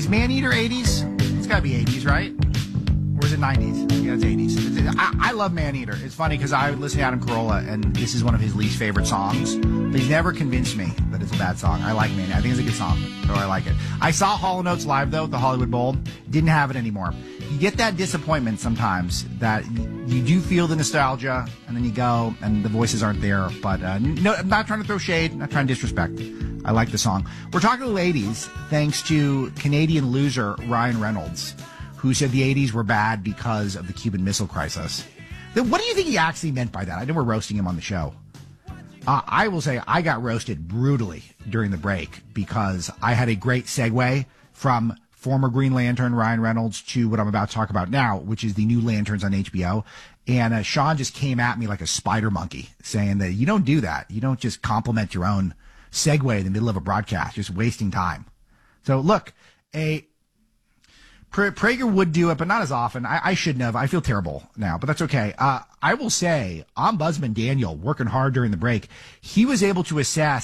Maneater 80s? It's got to be 80s, right? Or is it 90s? Yeah, it's 80s. I love Maneater. It's funny because I listen to Adam Carolla, and this is one of his least favorite songs. But he's never convinced me that it's a bad song. I like Maneater. I think it's a good song, so I like it. I saw Hall & Oates live, though, at the Hollywood Bowl. Didn't have it anymore. You get that disappointment sometimes that you do feel the nostalgia, and then you go, and the voices aren't there. But no, I'm not trying to throw shade. I'm not trying to disrespect. I like the song. We're talking to the 80s thanks to Canadian loser Ryan Reynolds, who said the 80s were bad because of the Cuban Missile Crisis. What do you think he actually meant by that? I know we're roasting him on the show. I will say I got roasted brutally during the break because I had a great segue from former Green Lantern Ryan Reynolds to what I'm about to talk about now, which is the new Lanterns on HBO. And Sean just came at me like a spider monkey, saying that you don't do that. You don't just compliment your own segue in the middle of a broadcast, just wasting time. So look, Prager would do it, but not as often. I shouldn't have. I feel terrible now, but that's okay. I will say, Ombudsman Daniel, working hard during the break, he was able to assess